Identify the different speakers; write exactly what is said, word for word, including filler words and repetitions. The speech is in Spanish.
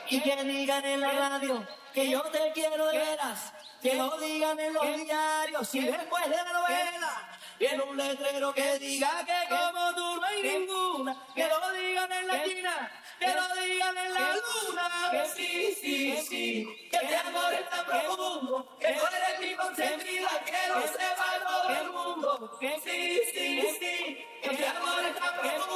Speaker 1: Y que digan en la radio que yo te quiero de veras, que lo digan en los diarios y después de la novela. Y en un letrero que diga que como tú no hay ninguna, que lo digan en la esquina, que lo digan en la luna, que sí, sí, sí, que este amor es tan profundo, que tú eres mi consentida, que lo sepa todo el mundo, que sí, sí,